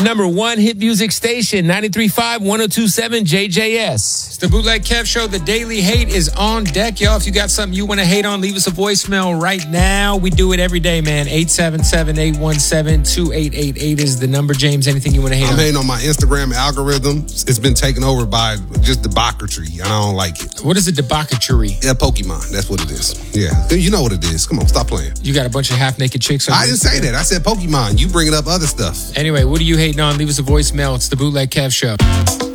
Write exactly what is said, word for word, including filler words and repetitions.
number one hit music station, ninety-three point five, one oh two point seven J J S. It's the Bootleg Kev Show. The Daily Hate is on deck, y'all. If you got something you want to hate on, leave us a voicemail right now. We do it every day, man. eight seven seven, eight one seven, two eight eight eight is the number. James, anything you want to hate I'm on? I'm hating on my Instagram algorithm. It's been taken over by just debauchery, and I don't like it. What is a debauchery? Yeah, Pokemon. That's what it is. Yeah. You know what it is. Come on, stop playing. You got a bunch of half-naked chicks on I didn't say that. I said Pokemon. You bringing up other stuff. Anyway, what are you hating on? Leave us a voicemail. It's the Bootleg Kev Show.